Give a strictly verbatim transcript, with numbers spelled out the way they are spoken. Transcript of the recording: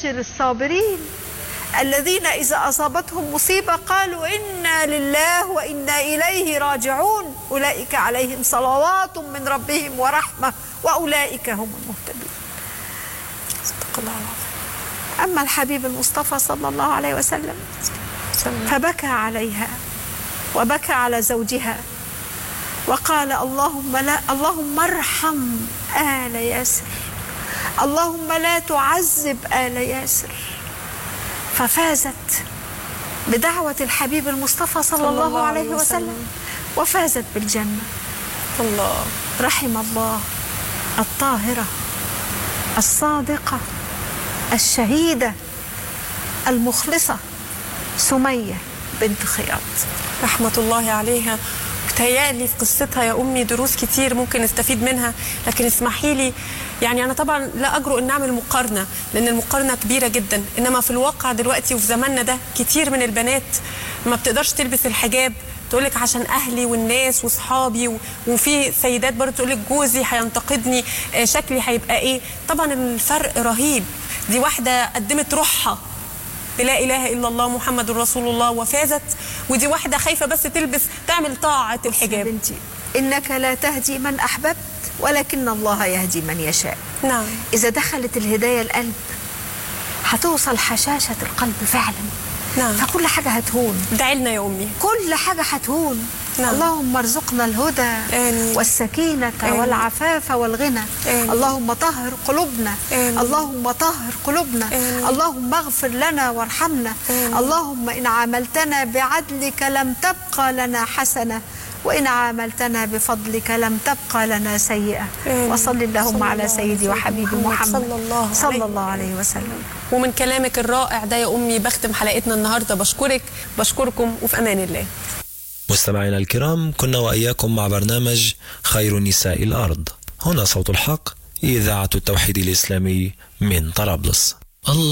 وبشر الصابرين الذين إذا أصابتهم مصيبة قالوا إنا لله وإنا إليه راجعون أولئك عليهم صلوات من ربهم ورحمة وأولئك هم المهتدون. صدق الله العظيم. أما الحبيب المصطفى صلى الله عليه وسلم فبكى عليها وبكى على زوجها وقال اللهم لا اللهم ارحم آل ياسر، اللهم لا تعذب آل ياسر. ففازت بدعوة الحبيب المصطفى صلى, صلى الله, الله عليه وسلم, وسلم وفازت بالجنة. الله رحم الله الطاهرة الصادقة الشهيدة المخلصة سمية بنت خياط رحمة الله عليها. بتهيألي في قصتها يا أمي دروس كتير ممكن نستفيد منها، لكن اسمحي لي يعني أنا طبعا لا أجرؤ أن نعمل مقارنة لأن المقارنة كبيرة جدا، إنما في الواقع دلوقتي وفي زماننا ده كتير من البنات ما بتقدرش تلبس الحجاب، تقولك عشان أهلي والناس وصحابي، وفي سيدات برضه تقولك جوزي هينتقدني، شكلي هيبقى إيه. طبعا الفرق رهيب. دي واحدة قدمت روحها بلا إله إلا الله محمد رسول الله وفازت، ودي واحدة خايفة بس تلبس تعمل طاعة الحجاب. بنتي إنك لا تهدي من أحببت ولكن الله يهدي من يشاء. نعم. إذا دخلت الهداية القلب هتوصل حشاشة القلب فعلا. نعم. فكل حاجة هتهون. ادعي لنا يا أمي. كل حاجة هتهون. نعم. اللهم ارزقنا الهدى آمين. والسكينة آمين. والعفاف والغنى. آمين. اللهم طهر قلوبنا. آمين. اللهم طهر قلوبنا. آمين. اللهم اغفر لنا وارحمنا. آمين. اللهم إن عاملتنا بعدلك لم تبقى لنا حسنة، وإن عاملتنا بفضلك لم تبقى لنا سيئة. وصل اللهم على سيدي وحبيبي محمد صلى الله, صلى الله عليه وسلم. ومن كلامك الرائع ده يا أمي بختم حلقتنا النهاردة. بشكرك بشكركم وفي أمان الله. مستمعينا الكرام، كنا وإياكم مع برنامج خير نساء الأرض. هنا صوت الحق، إذاعة التوحيد الإسلامي من طرابلس. الله